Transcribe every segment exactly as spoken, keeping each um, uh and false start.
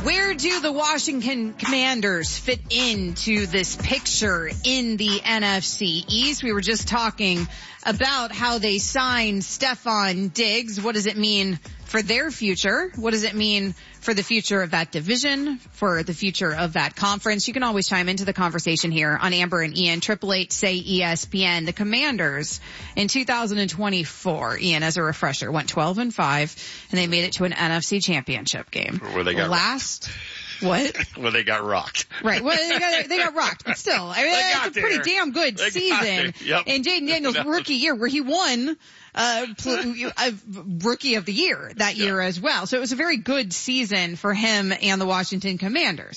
Where do the Washington Commanders fit into this picture in the N F C East? We were just talking about how they signed Stefon Diggs. What does it mean for their future? What does it mean for the future of that division, for the future of that conference? You can always chime into the conversation here on Amber and Ian. Triple eight say E S P N. The Commanders in two thousand twenty-four, Ian, as a refresher, went twelve and five, and they made it to an N F C championship game. Where they got last. What? Well, they got rocked. Right. Well, they got, they got rocked, but still, I mean, it's a there. pretty damn good they season. Yep. And Jaden Daniels' rookie year, where he won uh, pl- uh, rookie of the year that year yep. as well. So it was a very good season for him and the Washington Commanders.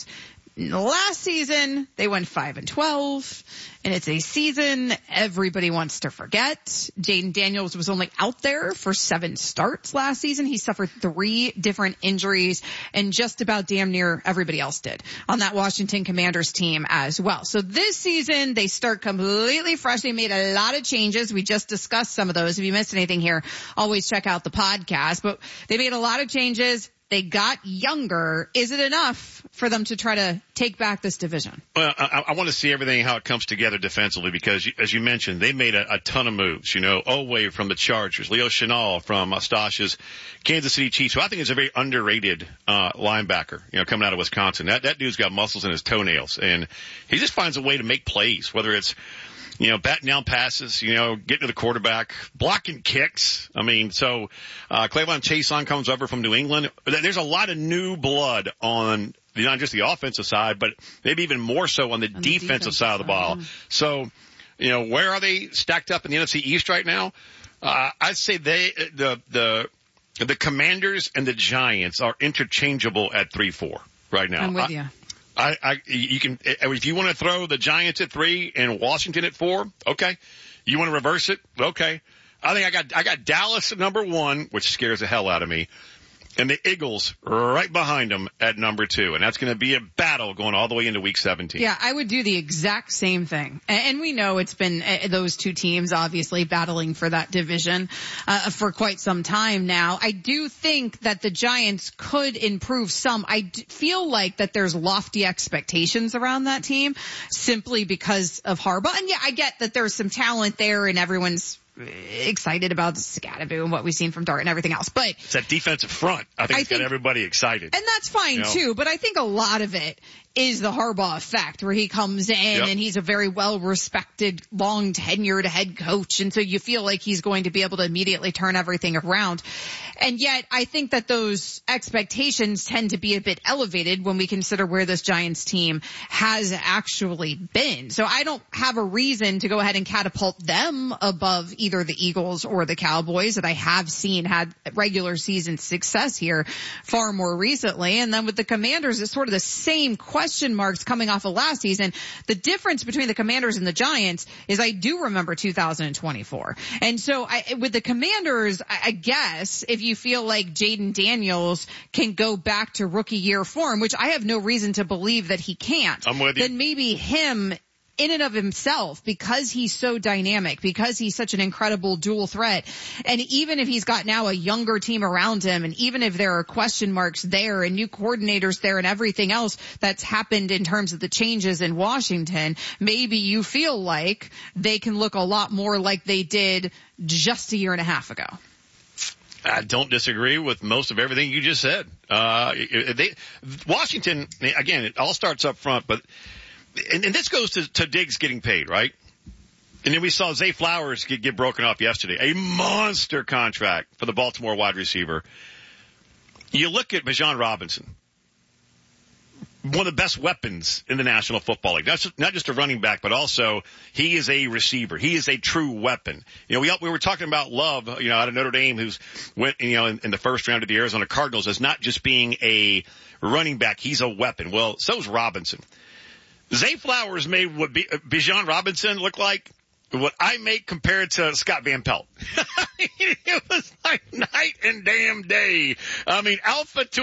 Last season, they went five and twelve, and it's a season everybody wants to forget. Jaden Daniels was only out there for seven starts last season. He suffered three different injuries, and just about damn near everybody else did on that Washington Commanders team as well. So this season, they start completely fresh. They made a lot of changes. We just discussed some of those. If you missed anything here, always check out the podcast. But they made a lot of changes. They got younger. Is it enough for them to try to take back this division? Well, I, I want to see everything, how it comes together defensively, because you, as you mentioned, they made a, a ton of moves. You know, Oweh from the Chargers, Leo Chenal from Eustachia's Kansas City Chiefs, who I think is a very underrated uh linebacker, you know, coming out of Wisconsin. That, that dude's got muscles in his toenails, and he just finds a way to make plays, whether it's you know, batting down passes, you know, getting to the quarterback, blocking kicks. I mean, so, uh, Clavon Chason comes over from New England. There's a lot of new blood on the, not just the offensive side, but maybe even more so on the, on defensive, the defensive side of the ball. Yeah. So, you know, where are they stacked up in the N F C East right now? Uh, I'd say they, the, the, the Commanders and the Giants are interchangeable at three four right now. I'm with you. I, I, you can, if you want to throw the Giants at three and Washington at four, okay. You want to reverse it? Okay. I think I got, I got Dallas at number one, which scares the hell out of me, and the Eagles right behind them at number two. And that's going to be a battle going all the way into week seventeen. Yeah, I would do the exact same thing. And we know it's been uh, those two teams obviously battling for that division uh, for quite some time now. I do think that the Giants could improve some. I d- feel like that there's lofty expectations around that team simply because of Harbaugh. And yeah, I get that there's some talent there and everyone's excited about Scatterbo and what we've seen from Dart and everything else. But it's that defensive front. I think I it's think, got everybody excited. And that's fine, you know? too. But I think a lot of it is the Harbaugh effect, where he comes in yep. and he's a very well-respected, long-tenured head coach. And so you feel like he's going to be able to immediately turn everything around. And yet I think that those expectations tend to be a bit elevated when we consider where this Giants team has actually been. So I don't have a reason to go ahead and catapult them above either the Eagles or the Cowboys that I have seen had regular season success here far more recently. And then with the Commanders, it's sort of the same question marks coming off of last season. The difference between the Commanders and the Giants is I do remember two thousand twenty-four. And so I, with the Commanders, I, I guess if you feel like Jaden Daniels can go back to rookie year form, which I have no reason to believe that he can't, I'm with you. Then maybe him in and of himself, because he's so dynamic, because he's such an incredible dual threat, and even if he's got now a younger team around him, and even if there are question marks there and new coordinators there and everything else that's happened in terms of the changes in Washington, maybe you feel like they can look a lot more like they did just a year and a half ago. I don't disagree with most of everything you just said. Uh, they, Washington, again, it all starts up front, but And, and this goes to, to Diggs getting paid, right? And then we saw Zay Flowers get, get broken off yesterday. A monster contract for the Baltimore wide receiver. You look at Bijan Robinson, one of the best weapons in the National Football League. Not just, not just a running back, but also he is a receiver. He is a true weapon. You know, we we were talking about Love, you know, out of Notre Dame, who's went, you know, in, in the first round of the Arizona Cardinals as not just being a running back. He's a weapon. Well, so's Robinson. Zay Flowers made what B- Bijan Robinson look like what I make compared to Scott Van Pelt. It was like night and damn day. I mean, alpha to